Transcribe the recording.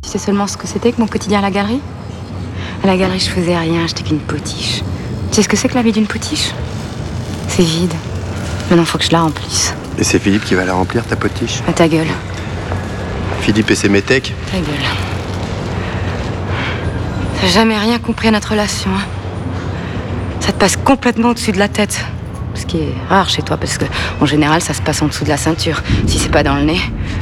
sais seulement ce que c'était que mon quotidien à la galerie? À la galerie, je faisais rien, j'étais qu'une potiche. Tu sais ce que c'est que la vie d'une potiche? C'est vide. Maintenant, faut que je la remplisse. Et c'est Philippe qui va la remplir, ta potiche? À ta gueule. Philippe et ses métèques? Ta gueule. T'as jamais rien compris à notre relation, hein? Ça te passe complètement au-dessus de la tête. Ce qui est rare chez toi, parce que en général, ça se passe en dessous de la ceinture. Si c'est pas dans le nez,